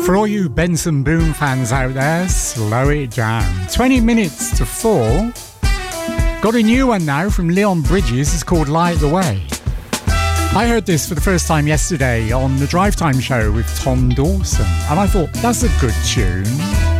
For all you Benson Boone fans out there, slow it down. 20 minutes to 4. Got a new one now from Leon Bridges. It's called Light the Way. I heard this for the first time yesterday on the Drive Time show with Tom Dawson, and I thought, that's a good tune.